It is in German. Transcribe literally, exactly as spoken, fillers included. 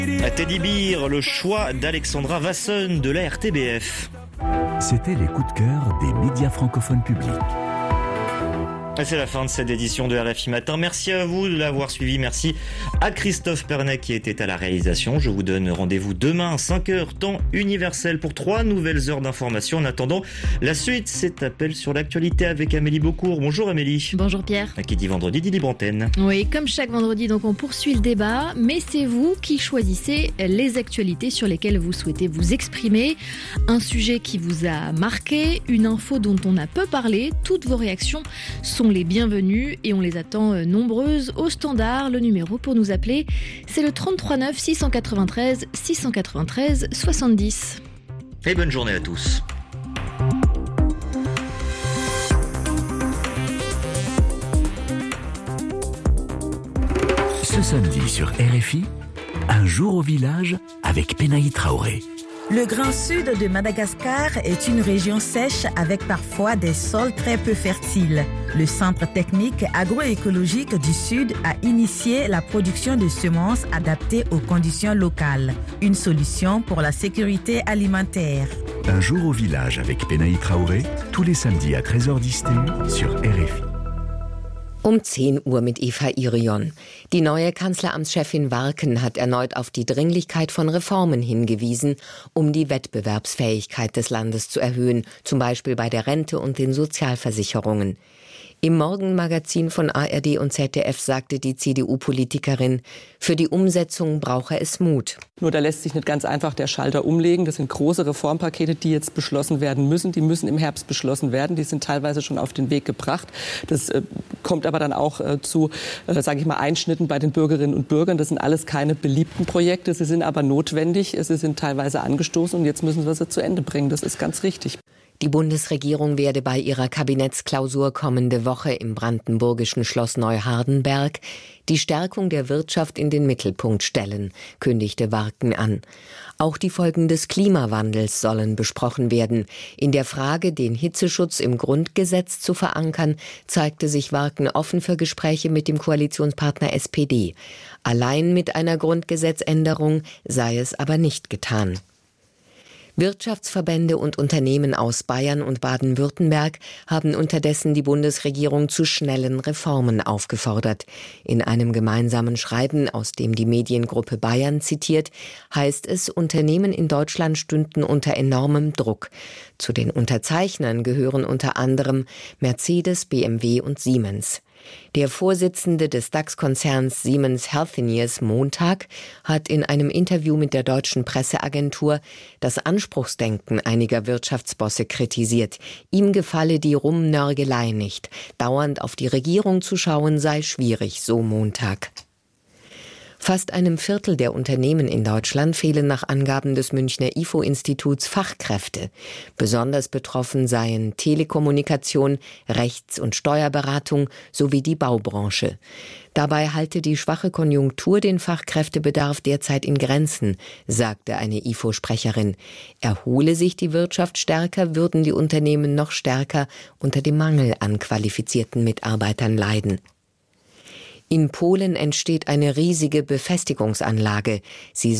Teddy Beer, le choix d'Alexandra Vassen de la R T B F. C'était les coups de cœur des médias francophones publics. C'est la fin de cette édition de R F I Matin. Merci à vous de l'avoir suivi. Merci à Christophe Pernet qui était à la réalisation. Je vous donne rendez-vous demain à cinq heures, temps universel, pour trois nouvelles heures d'information. En attendant, la suite, c'est Appel sur l'actualité avec Amélie Beaucourt. Bonjour Amélie. Bonjour Pierre. Qui dit vendredi, dit libre antenne. Oui, comme chaque vendredi, donc on poursuit le débat, mais c'est vous qui choisissez les actualités sur lesquelles vous souhaitez vous exprimer. Un sujet qui vous a marqué, une info dont on a peu parlé. Toutes vos réactions sont les bienvenues et on les attend nombreuses au standard. Le numéro pour nous appeler, c'est le trente-trois neuf six cent quatre-vingt-treize six cent quatre-vingt-treize soixante-dix. Et bonne journée à tous. Ce samedi sur R F I, un jour au village avec Penaï Traoré. Le Grand Sud de Madagascar est une région sèche avec parfois des sols très peu fertiles. Le Centre technique agroécologique du Sud a initié la production de semences adaptées aux conditions locales. Une solution pour la sécurité alimentaire. Un jour au village avec Penaï Traoré, tous les samedis à treize heures dix sur R F I. Um zehn Uhr mit Eva Irion. Die neue Kanzleramtschefin Warken hat erneut auf die Dringlichkeit von Reformen hingewiesen, um die Wettbewerbsfähigkeit des Landes zu erhöhen, zum Beispiel bei der Rente und den Sozialversicherungen. Im Morgenmagazin von A R D und Z D F sagte die C D U-Politikerin, für die Umsetzung brauche es Mut. Nur da lässt sich nicht ganz einfach der Schalter umlegen. Das sind große Reformpakete, die jetzt beschlossen werden müssen. Die müssen im Herbst beschlossen werden. Die sind teilweise schon auf den Weg gebracht. Das äh, kommt aber dann auch äh, zu, äh, sage ich mal, Einschnitten bei den Bürgerinnen und Bürgern. Das sind alles keine beliebten Projekte. Sie sind aber notwendig. Sie sind teilweise angestoßen und jetzt müssen wir sie zu Ende bringen. Das ist ganz richtig. Die Bundesregierung werde bei ihrer Kabinettsklausur kommende Woche im brandenburgischen Schloss Neuhardenberg die Stärkung der Wirtschaft in den Mittelpunkt stellen, kündigte Warken an. Auch die Folgen des Klimawandels sollen besprochen werden. In der Frage, den Hitzeschutz im Grundgesetz zu verankern, zeigte sich Warken offen für Gespräche mit dem Koalitionspartner S P D. Allein mit einer Grundgesetzänderung sei es aber nicht getan. Wirtschaftsverbände und Unternehmen aus Bayern und Baden-Württemberg haben unterdessen die Bundesregierung zu schnellen Reformen aufgefordert. In einem gemeinsamen Schreiben, aus dem die Mediengruppe Bayern zitiert, heißt es, Unternehmen in Deutschland stünden unter enormem Druck. Zu den Unterzeichnern gehören unter anderem Mercedes, B M W und Siemens. Der Vorsitzende des DAX-Konzerns Siemens Healthineers Montag hat in einem Interview mit der deutschen Presseagentur das Anspruchsdenken einiger Wirtschaftsbosse kritisiert. Ihm gefalle die Rumnörgelei nicht. Dauernd auf die Regierung zu schauen sei schwierig, so Montag. Fast einem Viertel der Unternehmen in Deutschland fehlen nach Angaben des Münchner I F O-Instituts Fachkräfte. Besonders betroffen seien Telekommunikation, Rechts- und Steuerberatung sowie die Baubranche. Dabei halte die schwache Konjunktur den Fachkräftebedarf derzeit in Grenzen, sagte eine I F O-Sprecherin. Erhole sich die Wirtschaft stärker, würden die Unternehmen noch stärker unter dem Mangel an qualifizierten Mitarbeitern leiden. In Polen entsteht eine riesige Befestigungsanlage. Sie